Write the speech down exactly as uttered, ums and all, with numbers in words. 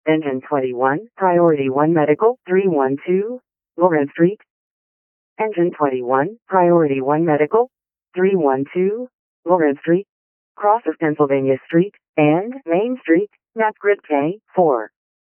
Engine twenty-one, Priority one Medical, three one two, Lawrence Street. Engine twenty-one, Priority one Medical, three one two, Lawrence Street, cross of Pennsylvania Street, and Main Street, Map Grid K, four.